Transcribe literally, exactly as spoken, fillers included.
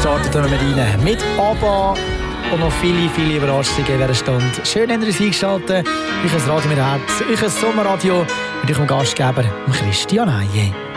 starten wir rein mit ABBA und noch viele, viele Überraschungen in dieser Stunde. Schön, dass ihr uns eingeschaltet. Ich als Radio mit Herz, ich als Sommerradio mit eurem Gastgeber Christian Eiye.